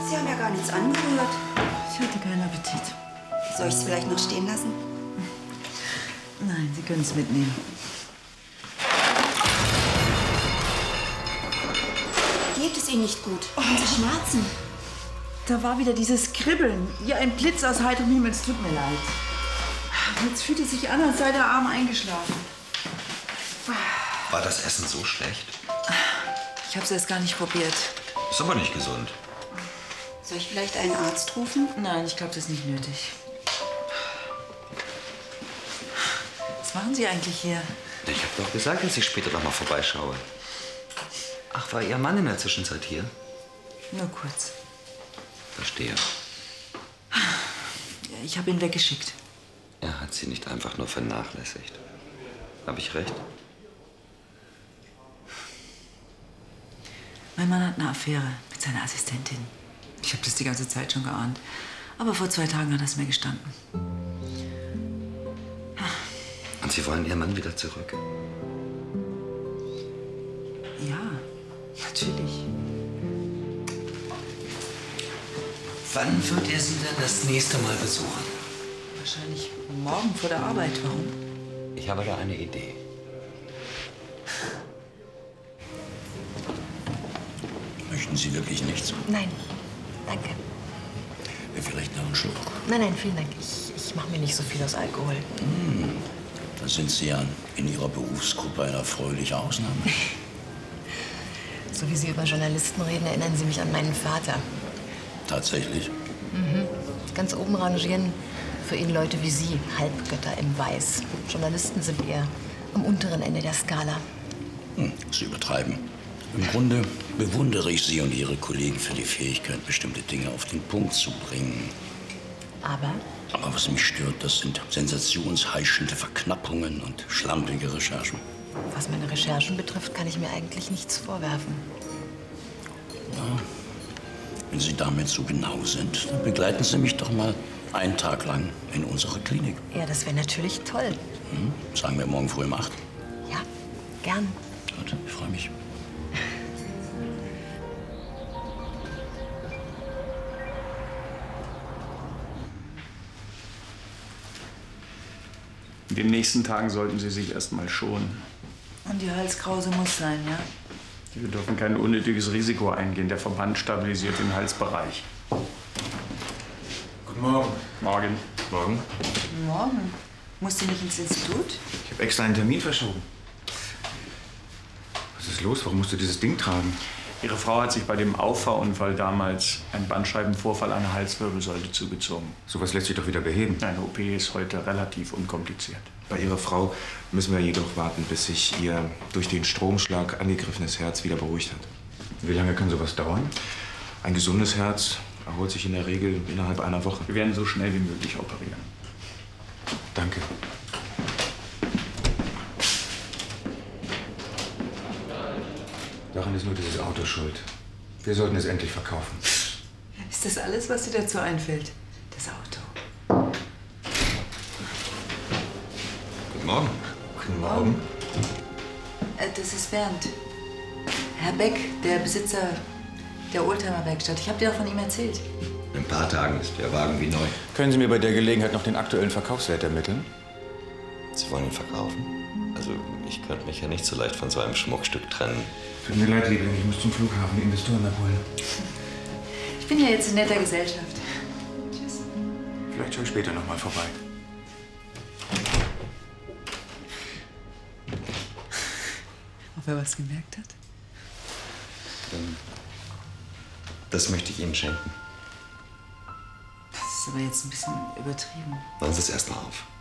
Sie haben ja gar nichts angerührt. Ich hatte keinen Appetit. Soll ich es vielleicht noch stehen lassen? Nein, Sie können es mitnehmen. Geht es Ihnen nicht gut? Haben Sie Schmerzen? Da war wieder dieses Kribbeln. Wie ein Blitz aus heiterem Himmel. Es tut mir leid. Jetzt fühlt es sich an, als sei der Arm eingeschlafen. War das Essen so schlecht? Ich habe es erst gar nicht probiert. Ist aber nicht gesund. Soll ich vielleicht einen Arzt rufen? Nein, ich glaube, das ist nicht nötig. Was machen Sie eigentlich hier? Ich habe doch gesagt, dass ich später noch mal vorbeischaue. Ach, war Ihr Mann in der Zwischenzeit hier? Nur kurz. Verstehe. Ich habe ihn weggeschickt. Er hat Sie nicht einfach nur vernachlässigt. Habe ich recht? Mein Mann hat eine Affäre mit seiner Assistentin. Ich habe das die ganze Zeit schon geahnt. Aber vor 2 Tagen hat er es mir gestanden. Und Sie wollen Ihren Mann wieder zurück? Ja, natürlich. Wann wird er Sie denn das nächste Mal besuchen? Wahrscheinlich morgen vor der Arbeit. Warum? Ich habe da eine Idee. Möchten Sie wirklich nichts? Nein, danke. Vielleicht noch einen Schluck. Nein, vielen Dank. Ich mache mir nicht so viel aus Alkohol. Da sind Sie ja in Ihrer Berufsgruppe eine erfreuliche Ausnahme. So wie Sie über Journalisten reden, erinnern Sie mich an meinen Vater. Tatsächlich? Ganz oben rangieren für ihn Leute wie Sie, Halbgötter im Weiß. Journalisten sind eher am unteren Ende der Skala. Sie übertreiben. Im Grunde bewundere ich Sie und Ihre Kollegen für die Fähigkeit, bestimmte Dinge auf den Punkt zu bringen. Aber was mich stört, das sind sensationsheischende Verknappungen und schlampige Recherchen. Was meine Recherchen betrifft, kann ich mir eigentlich nichts vorwerfen. Wenn Sie damit so genau sind, dann begleiten Sie mich doch mal einen Tag lang in unsere Klinik. Ja, das wäre natürlich toll. Sagen wir morgen früh um 8. Ja, gern. Gut, ich freue mich. In den nächsten Tagen sollten Sie sich erst mal schonen. Und die Halskrause muss sein, ja? Wir dürfen kein unnötiges Risiko eingehen. Der Verband stabilisiert den Halsbereich. Guten Morgen. Morgen. Morgen. Morgen. Musst du nicht ins Institut? Ich habe extra einen Termin verschoben. Was ist los? Warum musst du dieses Ding tragen? Ihre Frau hat sich bei dem Auffahrunfall damals einen Bandscheibenvorfall an der Halswirbelsäule zugezogen. Sowas lässt sich doch wieder beheben. Eine OP ist heute relativ unkompliziert. Bei Ihrer Frau müssen wir jedoch warten, bis sich ihr durch den Stromschlag angegriffenes Herz wieder beruhigt hat. Wie lange kann sowas dauern? Ein gesundes Herz erholt sich in der Regel innerhalb einer Woche. Wir werden so schnell wie möglich operieren. Danke. Daran ist nur dieses Auto schuld. Wir sollten es endlich verkaufen. Ist das alles, was dir dazu einfällt? Das Auto. Guten Morgen. Guten Morgen. Das ist Bernd. Herr Beck, der Besitzer der Oldtimer-Werkstatt. Ich habe dir auch von ihm erzählt. In ein paar Tagen ist der Wagen wie neu. Können Sie mir bei der Gelegenheit noch den aktuellen Verkaufswert ermitteln? Sie wollen ihn verkaufen? Also, ich könnte mich ja nicht so leicht von so einem Schmuckstück trennen. Tut mir leid, Liebling, ich muss zum Flughafen Investoren abholen. Ich bin ja jetzt in netter Gesellschaft. Tschüss. Vielleicht schaue ich später noch mal vorbei. Ob er was gemerkt hat? Das möchte ich Ihnen schenken. Das ist aber jetzt ein bisschen übertrieben. Machen Sie es erst mal auf.